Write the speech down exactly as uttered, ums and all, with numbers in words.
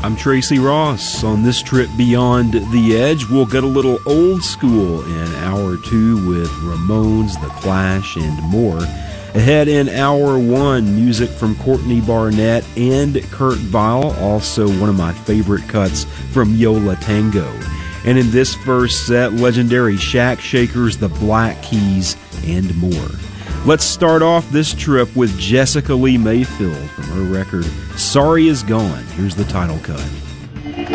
I'm Tracy Ross. On this trip beyond the edge, we'll get a little old school in hour two with Ramones, The Clash, and more. Ahead in hour one, music from Courtney Barnett and Kurt Vile, also one of my favorite cuts from Yo La Tengo. And in this first set, legendary Shack Shakers, The Black Keys, and more. Let's start off this trip with Jessica Lee Mayfield from her record Sorry Is Gone. Here's the title cut.